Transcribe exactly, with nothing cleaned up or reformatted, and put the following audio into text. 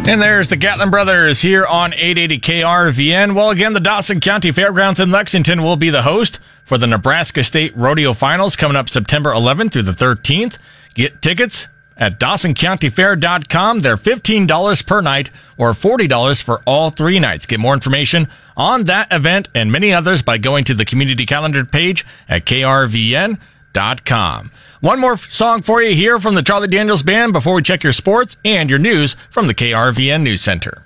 And there's the Gatlin Brothers here on eight eighty K R V N. Well, again, the Dawson County Fairgrounds in Lexington will be the host for the Nebraska State Rodeo Finals coming up September eleventh through the thirteenth. Get tickets at dawson county fair dot com. They're fifteen dollars per night or forty dollars for all three nights. Get more information on that event and many others by going to the community calendar page at k r v n dot com. One more song for you here from the Charlie Daniels Band before we check your sports and your news from the K R V N News Center.